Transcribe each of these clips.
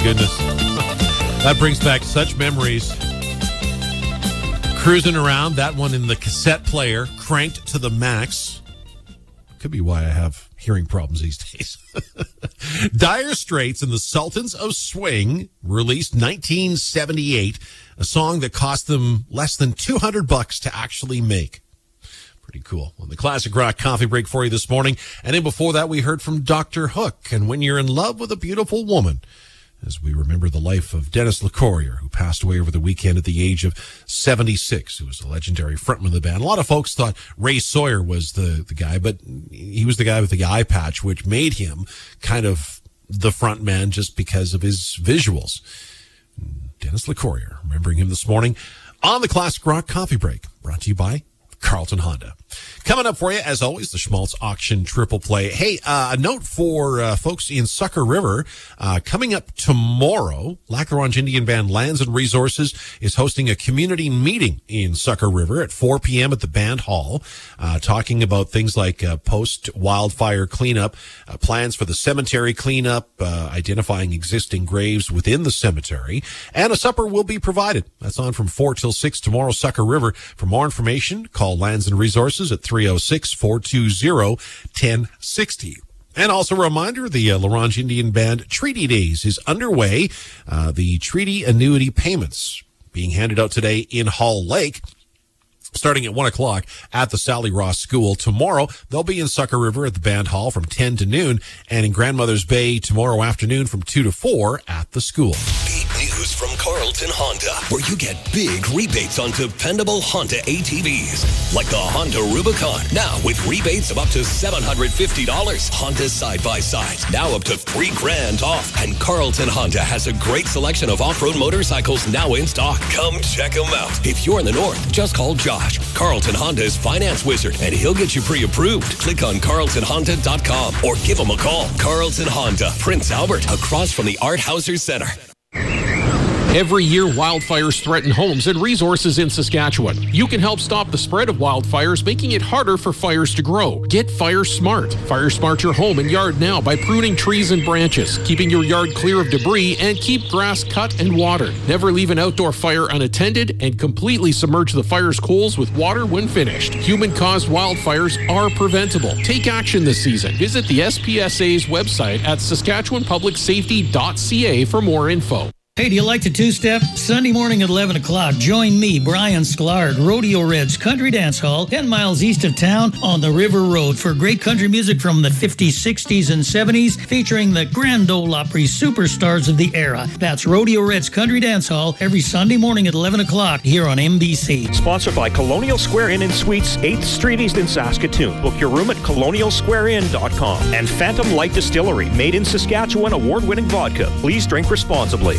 goodness. That brings back such memories. Cruising around, that one in the cassette player, cranked to the max. Could be why I have hearing problems these days. Dire Straits and the Sultans of Swing released 1978, a song that cost them less than $200 to actually make. Pretty cool. Well, the Classic Rock Coffee Break for you this morning. And then before that, we heard from Dr. Hook and When You're in Love with a Beautiful Woman, as we remember the life of Dennis LeCourrier, who passed away over the weekend at the age of 76, who was a legendary frontman of the band. A lot of folks thought Ray Sawyer was the guy, but he was the guy with the eye patch, which made him kind of the frontman just because of his visuals. Dennis LeCourrier, remembering him this morning on the Classic Rock Coffee Break, brought to you by Carlton Honda. Coming up for you, as always, the Schmaltz Auction Triple Play. Hey, a note for folks in Sucker River. Coming up tomorrow, Lac La Ronge Indian Band Lands and Resources is hosting a community meeting in Sucker River at 4 p.m. at the Band Hall, talking about things like post-wildfire cleanup, plans for the cemetery cleanup, identifying existing graves within the cemetery, and a supper will be provided. That's on from 4 till 6 tomorrow, Sucker River. For more information, call Lands and Resources at 306-420-1060. And also a reminder, the La Ronge Indian Band Treaty Days is underway. The treaty annuity payments being handed out today in Hall Lake, starting at 1 o'clock at the Sally Ross School. Tomorrow, they'll be in Sucker River at the Band Hall from 10 to noon, and in Grandmother's Bay tomorrow afternoon from 2 to 4 at the school. Big news from Carlton Honda, where you get big rebates on dependable Honda ATVs, like the Honda Rubicon, now with rebates of up to $750. Honda side-by-sides, now up to $3,000 off. And Carlton Honda has a great selection of off-road motorcycles now in stock. Come check them out. If you're in the north, just call Josh, Carlton Honda's finance wizard, and he'll get you pre-approved. Click on carltonhonda.com or give him a call. Carlton Honda, Prince Albert, across from the Art Hauser Center. Every year, wildfires threaten homes and resources in Saskatchewan. You can help stop the spread of wildfires, making it harder for fires to grow. Get Fire Smart. Fire Smart your home and yard now by pruning trees and branches, keeping your yard clear of debris, and keep grass cut and watered. Never leave an outdoor fire unattended, and completely submerge the fire's coals with water when finished. Human-caused wildfires are preventable. Take action this season. Visit the SPSA's website at saskatchewanpublicsafety.ca for more info. Hey, do you like to two-step? Sunday morning at 11 o'clock, join me, Brian Sklar, Rodeo Reds Country Dance Hall, 10 miles east of town on the River Road for great country music from the 50s, 60s, and 70s, featuring the Grand Ole Opry superstars of the era. That's Rodeo Reds Country Dance Hall every Sunday morning at 11 o'clock here on MBC. Sponsored by Colonial Square Inn and Suites, 8th Street East in Saskatoon. Book your room at colonialsquareinn.com. And Phantom Light Distillery, made in Saskatchewan, award-winning vodka. Please drink responsibly.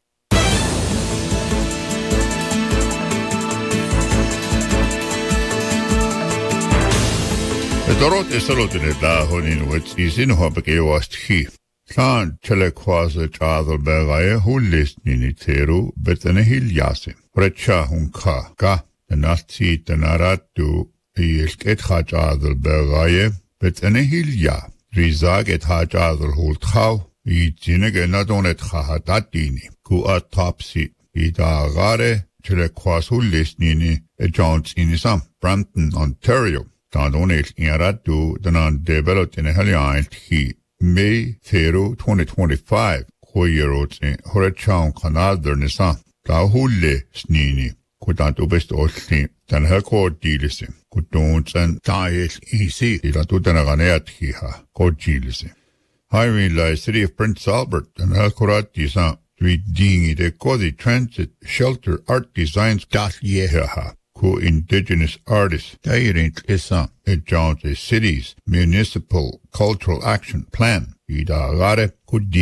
Dorot esalotine da honin wets isin hobke wastchi. San telequasa chadal begaye hullist niniteru betene hiljase. Precha hunka ka nasti tanaratu ilket chadal begaye betene hilja. Rizag et chadal hultchau itine genadonet chahatatini ku atopsi idagare telequas hullist nini e Jones inisam Brampton, Ontario. Donate Yaratu Danan developed in a Heliant he May 2025 Hoyerots in Horachon Canada Nisa Tahule Snini Kutantu best Osli than her court dealism could don't and diet easy Latutanaganat hiha court dealism. Hiring the city of Prince Albert and her corat design reading the Cody Transit Shelter Art Designs Yeha. Indigenous artists, Dairint Issa, it joins the city's municipal cultural action plan. Ida Gare could